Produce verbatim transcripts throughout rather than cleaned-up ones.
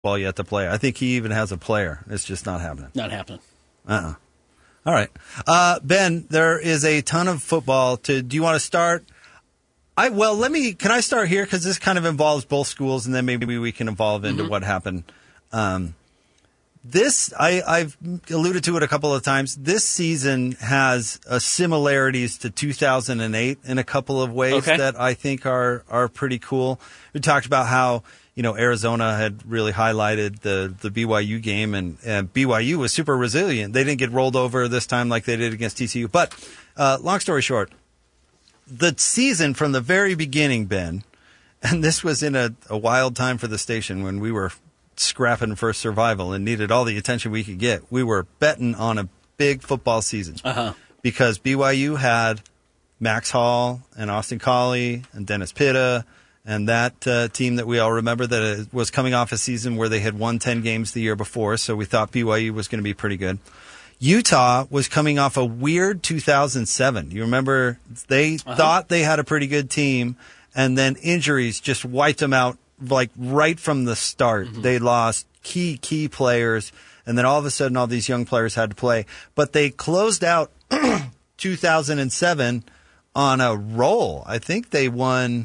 ball yet to play. I think he even has a player. It's just not happening. Not happening. Uh-uh. All right. Uh, Ben, there is a ton of football to, do you want to start? I, well, let me, can I start here? Cause this kind of involves both schools and then maybe we can evolve into mm-hmm. what happened. Um, this, I, I've alluded to it a couple of times. This season has uh, similarities to two thousand eight in a couple of ways okay. that I think are, are pretty cool. We talked about how, you know, Arizona had really highlighted the, the B Y U game, and, and B Y U was super resilient. They didn't get rolled over this time like they did against T C U. But uh, long story short, the season from the very beginning, Ben, and this was in a, a wild time for the station when we were scrapping for survival and needed all the attention we could get. We were betting on a big football season uh-huh. because B Y U had Max Hall and Austin Collie and Dennis Pitta and that uh, team that we all remember that was coming off a season where they had won ten games the year before, so we thought B Y U was going to be pretty good. Utah was coming off a weird two thousand seven. You remember they uh-huh. thought they had a pretty good team, and then injuries just wiped them out like right from the start. Mm-hmm. They lost key, key players, and then all of a sudden all these young players had to play. But they closed out two thousand seven on a roll. I think they won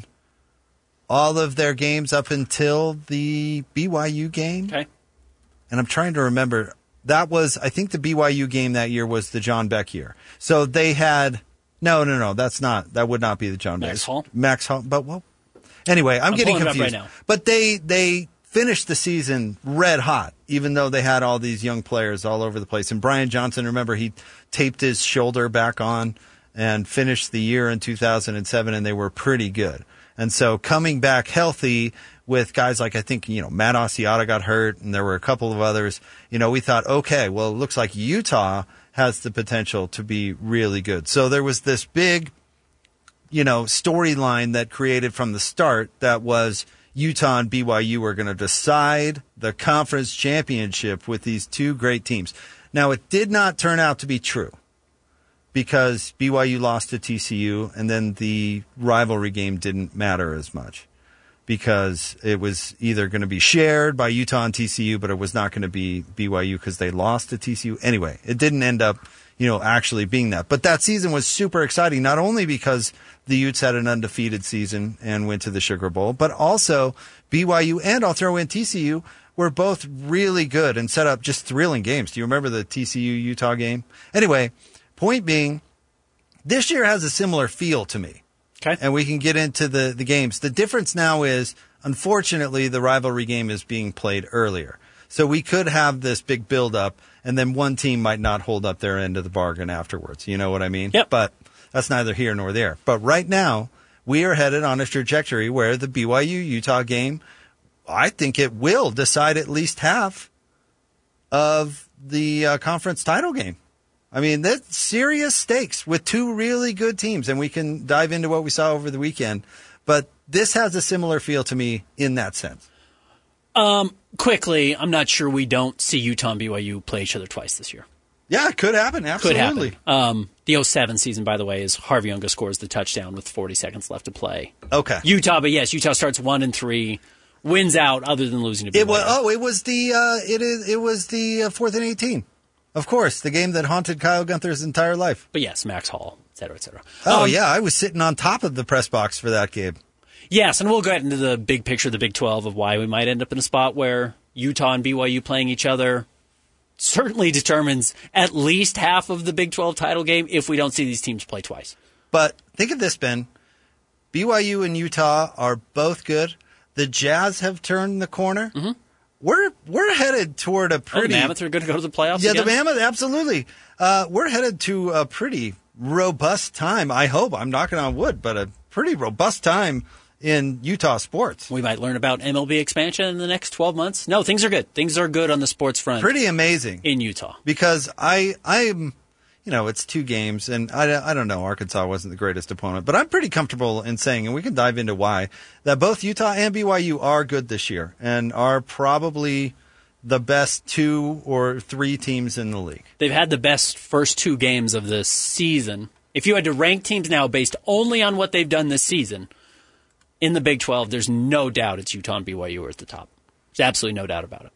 all of their games up until the B Y U game. Okay. And I'm trying to remember. That was, I think the B Y U game that year was the John Beck year. So they had, no, no, no, that's not, that would not be the John Beck. Max Hall? Max Hall, but well, anyway, I'm, I'm getting confused. Right now. But they, they finished the season red hot, even though they had all these young players all over the place. And Brian Johnson, remember, he taped his shoulder back on and finished the year in two thousand seven, and they were pretty good. And so coming back healthy with guys like, I think, you know, Matt Asiata got hurt, and there were a couple of others, you know, we thought, okay, well, it looks like Utah has the potential to be really good. So there was this big, you know, storyline that created from the start that was Utah and B Y U were going to decide the conference championship with these two great teams. Now, it did not turn out to be true, because B Y U lost to T C U, and then the rivalry game didn't matter as much because it was either going to be shared by Utah and T C U, but it was not going to be B Y U because they lost to T C U. Anyway, it didn't end up, you know, actually being that. But that season was super exciting, not only because the Utes had an undefeated season and went to the Sugar Bowl, but also B Y U and I'll throw in T C U were both really good and set up just thrilling games. Do you remember the T C U-Utah game? Anyway, point being, this year has a similar feel to me. Okay. And we can get into the, the games. The difference now is, unfortunately, the rivalry game is being played earlier. So we could have this big build-up, and then one team might not hold up their end of the bargain afterwards. You know what I mean? Yep. But that's neither here nor there. But right now, we are headed on a trajectory where the B Y U-Utah game, I think it will decide at least half of the uh, conference title game. I mean, that's serious stakes with two really good teams, and we can dive into what we saw over the weekend. But this has a similar feel to me in that sense. Um, quickly, I'm not sure we don't see Utah and B Y U play each other twice this year. Yeah, it could happen. Absolutely. Could happen. Um, the oh seven season, by the way, is Harvey Unga scores the touchdown with forty seconds left to play. Okay. Utah, but yes, Utah starts one and three, wins out other than losing to B Y U. It was, oh, it was the uh, it is it was the uh, fourth and eighteen. Of course, the game that haunted Kyle Gunther's entire life. But yes, Max Hall, et cetera, et cetera. Oh, um, yeah, I was sitting on top of the press box for that game. Yes, and we'll go into the big picture of the Big twelve of why we might end up in a spot where Utah and B Y U playing each other certainly determines at least half of the Big twelve title game if we don't see these teams play twice. But think of this, Ben. B Y U and Utah are both good. The Jazz have turned the corner. Mm-hmm. We're we're headed toward a pretty... Oh, the Mammoth are going to go to the playoffs Yeah, again? the Mammoth, absolutely. Uh, we're headed to a pretty robust time, I hope. I'm knocking on wood, but a pretty robust time in Utah sports. We might learn about M L B expansion in the next twelve months. No, things are good. Things are good on the sports front. Pretty amazing. In Utah. Because I, I'm... You know, it's two games, and I, I don't know, Arkansas wasn't the greatest opponent, but I'm pretty comfortable in saying, and we can dive into why, that both Utah and B Y U are good this year and are probably the best two or three teams in the league. They've had the best first two games of the season. If you had to rank teams now based only on what they've done this season, in the Big twelve, there's no doubt it's Utah and B Y U are at the top. There's absolutely no doubt about it.